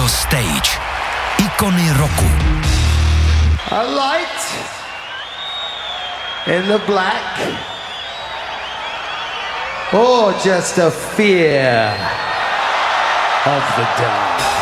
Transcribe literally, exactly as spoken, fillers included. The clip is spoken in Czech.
World Stage. Ikony roku. A light in the black, or just a fear of the dark.